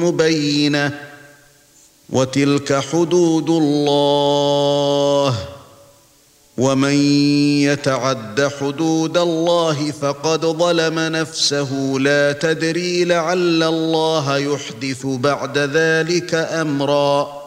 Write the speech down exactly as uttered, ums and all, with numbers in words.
مبينة وتلك حدود الله ومن يتعد حدود الله فقد ظلم نفسه لا تدري لعل الله يحدث بعد ذلك أمرا